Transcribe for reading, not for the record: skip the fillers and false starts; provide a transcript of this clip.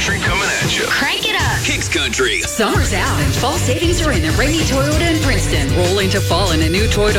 Country coming at you. Crank it up. Kicks Country. Summer's out and fall savings are in at Rainey Toyota in Princeton. Roll into fall in a new Toyota